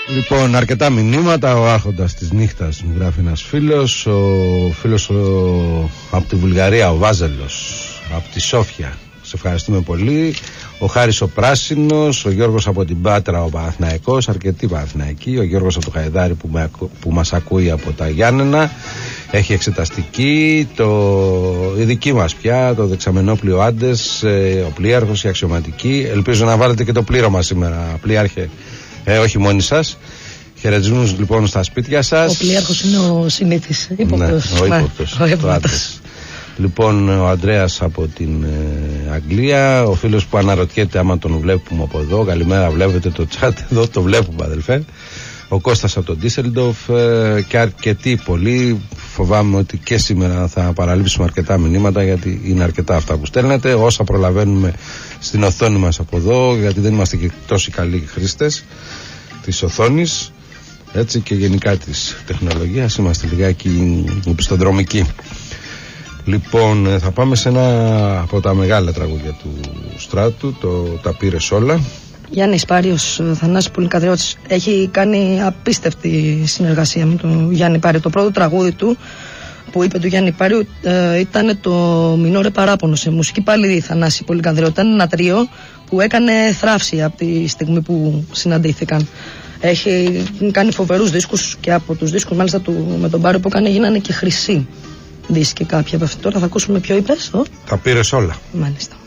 Λοιπόν, αρκετά μηνύματα. Ο άρχοντας της νύχτας μου γράφει ένας φίλος. Ο φίλος από τη Βουλγαρία, ο Βάζελος, από τη Σόφια. Σε ευχαριστούμε πολύ. Ο Χάρης ο Πράσινος, ο Γιώργος από την Πάτρα, ο Παναθηναϊκός, αρκετοί Παναθηναϊκοί. Ο Γιώργος από το Χαϊδάρι που μας ακούει από τα Γιάννενα. Έχει εξεταστική. Η δική μας πια, το δεξαμενόπλιο Άντες, ο πλοίαρχος, η αξιωματική. Ελπίζω να βάλετε και το πλήρωμα σήμερα, πλοίαρχε. Όχι μόνοι σας. Χαιρετισμούς λοιπόν στα σπίτια σας. Ο πλοίαρχος είναι ο συνήθις ύποπτος. Ναι, ο ύποπτος. Λοιπόν, ο Ανδρέας από την Αγγλία, ο φίλος που αναρωτιέται άμα τον βλέπουμε από εδώ. Καλημέρα, βλέπετε το chat εδώ, το βλέπουμε αδελφέ. Ο Κώστας από τον Ντίσελντοφ και αρκετοί πολλοί. Φοβάμαι ότι και σήμερα θα παραλείψουμε αρκετά μηνύματα, γιατί είναι αρκετά αυτά που στέλνετε. Όσα προλαβαίνουμε στην οθόνη μας από εδώ, γιατί δεν είμαστε και τόσοι καλοί χρήστες της οθόνης, έτσι, και γενικά της τεχνολογίας. Είμαστε λιγάκι οπισθοδρομικοί. Λοιπόν, θα πάμε σε ένα από τα μεγάλα τραγούδια του Στράτου, «Τα πήρες όλα». Γιάννης Πάριος, Θανάσης Πολυκαδριώτης, έχει κάνει απίστευτη συνεργασία με τον Γιάννη Πάριο. Το πρώτο τραγούδι του που είπε του Γιάννη Πάριου ήταν το «Μινόρε Παράπονο», σε μουσική πάλι Θανάση Πολυκαδριώτη. Ήταν ένα τρίο που έκανε θράψη από τη στιγμή που συναντήθηκαν. Έχει κάνει φοβερούς δίσκους και από τους δίσκους μάλιστα με τον Πάριο που έκανε γίνανε και χρυσή δίσκοι κάποια από αυτοί. Τώρα θα ακούσουμε ποιο είπες. «Τα πήρες όλα». Μάλιστα.